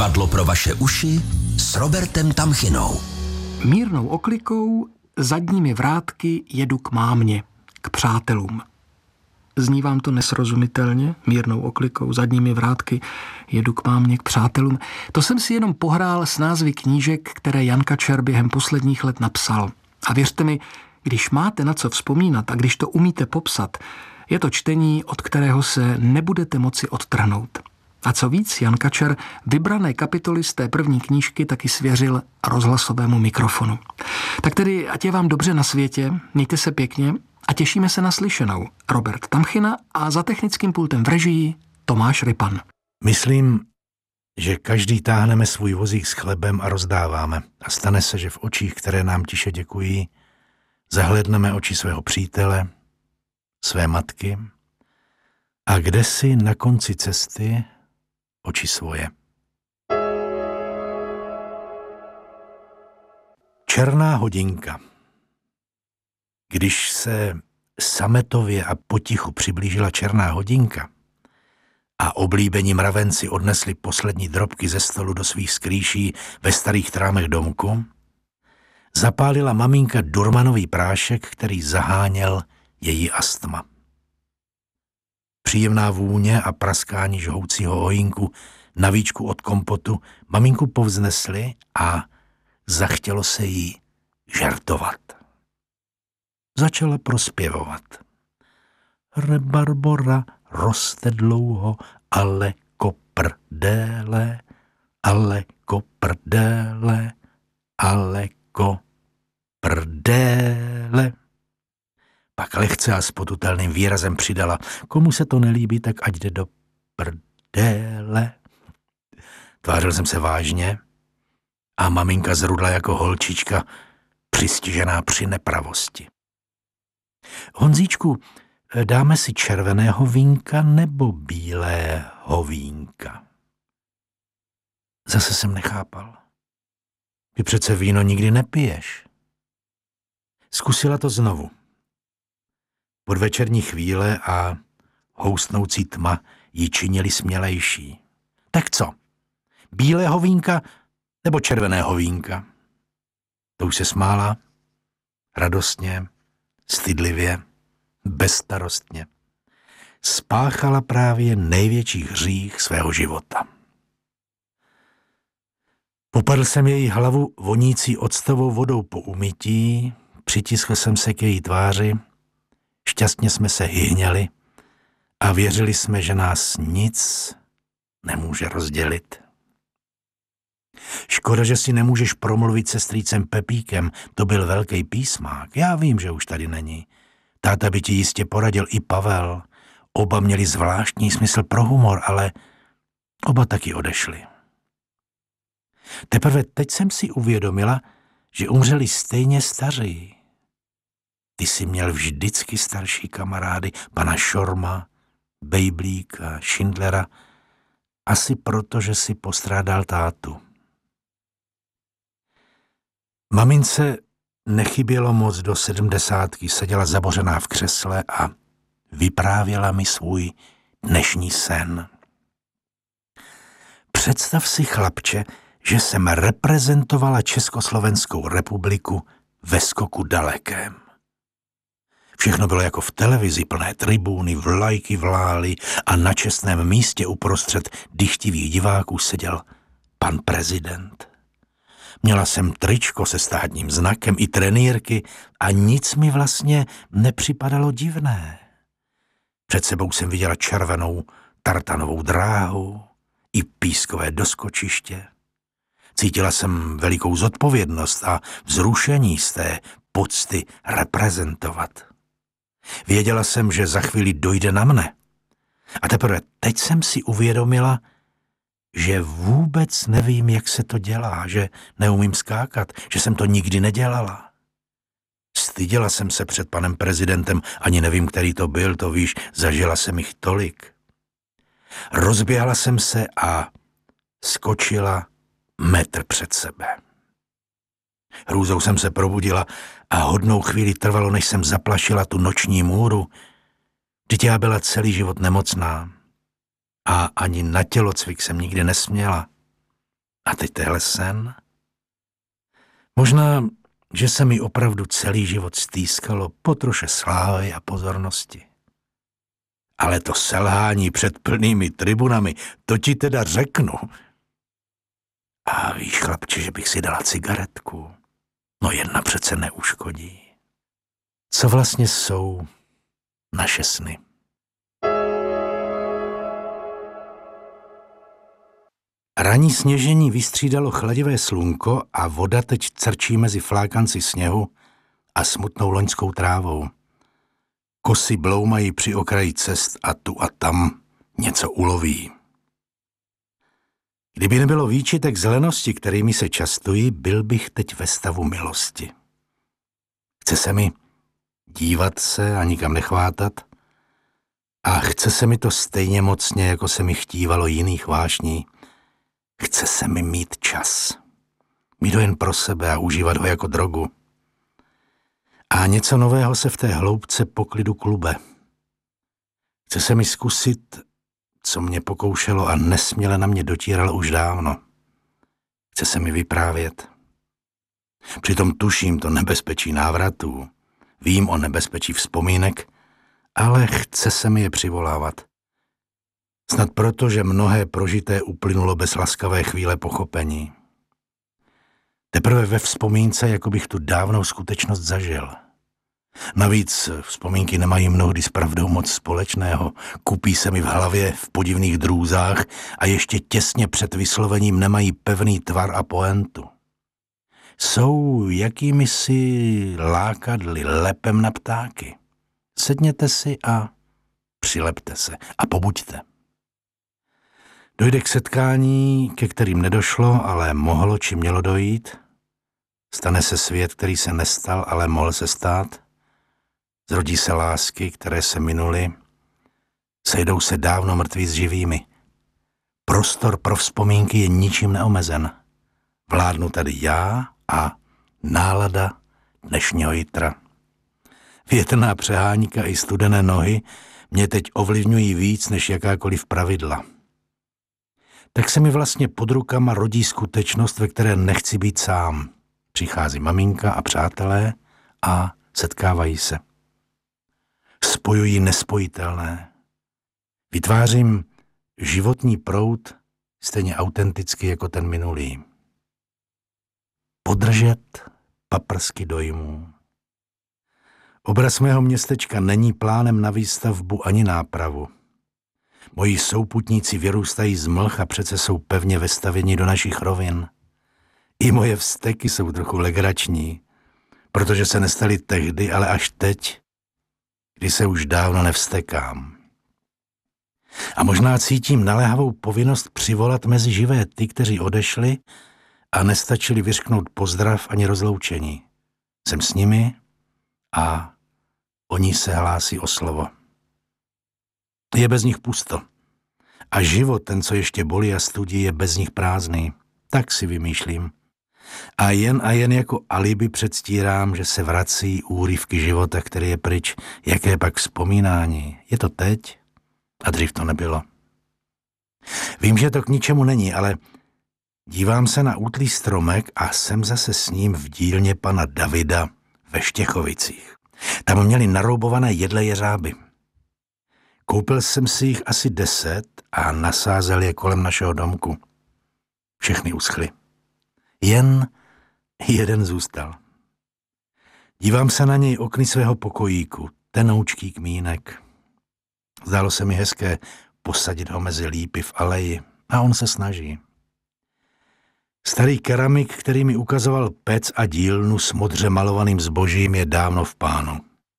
Divadlo pro vaše uši s Robertem Tamchinou. Mírnou oklikou, zadními vrátky jedu k mámě, k přátelům. Zní vám to nesrozumitelně? Mírnou oklikou, zadními vrátky jedu k mámě, k přátelům. To jsem si jenom pohrál s názvy knížek, které Jan Kačer během posledních let napsal. A věřte mi, když máte na co vzpomínat a když to umíte popsat, je to čtení, od kterého se nebudete moci odtrhnout. A co víc, Jan Kačer vybrané kapitoly z té první knížky taky svěřil rozhlasovému mikrofonu. Tak tedy, ať je vám dobře na světě, mějte se pěkně a těšíme se na slyšenou. Robert Tamchina a za technickým pultem v režii Tomáš Rypan. Myslím, že každý táhneme svůj vozík s chlebem a rozdáváme. A stane se, že v očích, které nám tiše děkují, zahlédneme oči svého přítele, své matky a kdesi na konci cesty oči svoje. Černá hodinka. Když se sametově a potichu přiblížila černá hodinka a oblíbení mravenci odnesli poslední drobky ze stolu do svých skrýší ve starých trámech domku, zapálila maminka durmanový prášek, který zaháněl její astma. Příjemná vůně a praskání žhoucího ohýnku na víčku od kompotu maminku povznesly a zachtělo se jí žertovat. Začala prospěvovat. Rebarbora roste dlouho, ale koprdéle, ale koprdéle, ale koprdéle. Pak lehce a s potutelným výrazem přidala, komu se to nelíbí, tak ať jde do prdéle. Tvářil jsem se vážně a maminka zrudla jako holčička, přistižená při nepravosti. Honzíčku, dáme si červeného vínka nebo bílého vínka? Zase jsem nechápal. Ty přece víno nikdy nepiješ. Zkusila to znovu. Podvečerní chvíle a houstnoucí tma ji činili smělejší. Tak co? Bílého vínka nebo červeného vínka? To už se smála. Radostně, stydlivě, bezstarostně. Spáchala právě největší hřích svého života. Popadl jsem její hlavu vonící octovou vodou po umytí, přitiskl jsem se k její tváři, šťastně jsme se hyhněli a věřili jsme, že nás nic nemůže rozdělit. Škoda, že si nemůžeš promluvit se strýcem Pepíkem, to byl velký písmák. Já vím, že už tady není. Táta by ti jistě poradil i Pavel. Oba měli zvláštní smysl pro humor, ale oba taky odešli. Teprve teď jsem si uvědomila, že umřeli stejně staří. Ty jsi měl vždycky starší kamarády, pana Šorma, Bejblíka, Schindlera, asi proto, že si postrádal tátu. Mamince nechybělo moc do 70, seděla zabořená v křesle a vyprávěla mi svůj dnešní sen. Představ si, chlapče, že jsem reprezentovala Československou republiku ve skoku dalekém. Všechno bylo jako v televizi, plné tribuny, vlajky vlály a na čestném místě uprostřed dychtivých diváků seděl pan prezident. Měla jsem tričko se státním znakem i trenýrky a nic mi vlastně nepřipadalo divné. Před sebou jsem viděla červenou tartanovou dráhu i pískové doskočiště. Cítila jsem velikou zodpovědnost a vzrušení z té pocty reprezentovat. Věděla jsem, že za chvíli dojde na mne. A teprve teď jsem si uvědomila, že vůbec nevím, jak se to dělá, že neumím skákat, že jsem to nikdy nedělala. Styděla jsem se před panem prezidentem, ani nevím, který to byl, to víš, zažila jsem jich tolik. Rozběhla jsem se a skočila metr před sebe. Hrůzou jsem se probudila a hodnou chvíli trvalo, než jsem zaplašila tu noční můru. Vždyť já byla celý život nemocná a ani na tělocvik jsem nikdy nesměla. A teď tehle sen? Možná, že se mi opravdu celý život stýskalo po troše slávy a pozornosti. Ale to selhání před plnými tribunami, to ti teda řeknu. A víš, chlapče, že bych si dala cigaretku? No jedna přece neuškodí. Co vlastně jsou naše sny? Ranní sněžení vystřídalo chladivé slunko a voda teď crčí mezi flákanci sněhu a smutnou loňskou trávou. Kosy bloumají při okraji cest a tu a tam něco uloví. Kdyby nebylo výčitek zelenosti, kterými se častují, byl bych teď ve stavu milosti. Chce se mi dívat se a nikam nechvátat a chce se mi to stejně mocně, jako se mi chtívalo jiných vášní. Chce se mi mít čas. Mít ho jen pro sebe a užívat ho jako drogu. A něco nového se v té hloubce poklidu klube. Chce se mi zkusit, co mě pokoušelo a nesměle na mě dotíralo už dávno. Chce se mi vyprávět. Přitom tuším to nebezpečí návratů. Vím o nebezpečí vzpomínek, ale chce se mi je přivolávat. Snad proto, že mnohé prožité uplynulo bez laskavé chvíle pochopení. Teprve ve vzpomínce, jako bych tu dávnou skutečnost zažil. Navíc vzpomínky nemají mnohdy s pravdou moc společného. Kupí se mi v hlavě v podivných drůzách a ještě těsně před vyslovením nemají pevný tvar a poentu. Jsou jakýmisi lákadly, lepem na ptáky. Sedněte si a přilepte se a pobuďte. Dojde k setkání, ke kterým nedošlo, ale mohlo či mělo dojít. Stane se svět, který se nestal, ale mohl se stát. Zrodí se lásky, které se minuly. Sejdou se dávno mrtví s živými. Prostor pro vzpomínky je ničím neomezen. Vládnu tady já a nálada dnešního jitra. Větrná přehánka i studené nohy mě teď ovlivňují víc než jakákoliv pravidla. Tak se mi vlastně pod rukama rodí skutečnost, ve které nechci být sám. Přichází maminka a přátelé a setkávají se. Spojují nespojitelné. Vytvářím životní proud stejně autenticky jako ten minulý. Podržet paprsky dojmů. Obraz mého městečka není plánem na výstavbu ani nápravu. Moji souputníci vyrůstají z mlh a přece jsou pevně vestavěni do našich rovin. I moje vzteky jsou trochu legrační, protože se nestaly tehdy, ale až teď, kdy se už dávno nevstekám. A možná cítím naléhavou povinnost přivolat mezi živé ty, kteří odešli a nestačili vyřknout pozdrav ani rozloučení. Jsem s nimi a oni se hlásí o slovo. Je bez nich pusto. A život, ten, co ještě bolí a studí, je bez nich prázdný. Tak si vymýšlím. A jen jako alibi předstírám, že se vrací úryvky života, který je pryč. Jaké pak vzpomínání. Je to teď a dřív to nebylo. Vím, že to k ničemu není, ale dívám se na útlý stromek a jsem zase s ním v dílně pana Davida ve Štěchovicích. Tam měli naroubované jedle jeřáby. Koupil jsem si jich asi 10 a nasázel je kolem našeho domku. Všechny uschly. Jen jeden zůstal. Dívám se na něj okny svého pokojíku, tenoučký kmínek. Zdálo se mi hezké posadit ho mezi lípy v aleji a on se snaží. Starý keramik, který mi ukazoval pec a dílnu s modře malovaným zbožím, je dávno v pánu.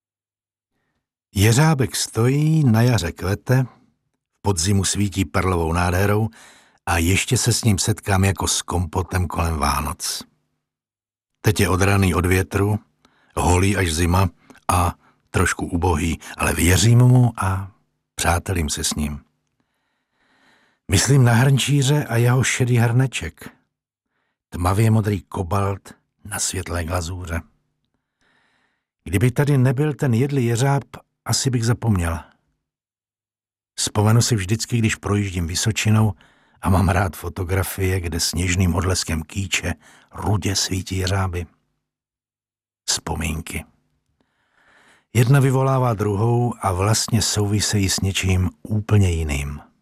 Jeřábek stojí, na jaře kvete, v podzimu svítí perlovou nádherou a ještě se s ním setkám jako s kompotem kolem Vánoc. Teď je odraný od větru, holý až zima a trošku ubohý, ale věřím mu a přátelím se s ním. Myslím na hrnčíře a jeho šedý hrneček. Tmavě modrý kobalt na světlé glazúře. Kdyby tady nebyl ten jedlý jeřáb, asi bych zapomněl. Vzpomenu si vždycky, když projíždím Vysočinou A mám rád fotografie, kde sněžným odleskem kýče rudě svítí jeřáby. Vzpomínky. Jedna vyvolává druhou a vlastně souvisejí s něčím úplně jiným.